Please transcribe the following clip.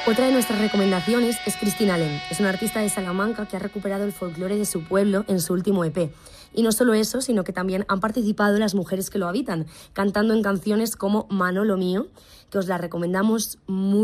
Otra de nuestras recomendaciones es Cristina Len. Es una artista de Salamanca que ha recuperado el folclore de su pueblo en su último EP. Y no solo eso, sino que también han participado las mujeres que lo habitan, cantando en canciones como Manolo Mío, que os la recomendamos muy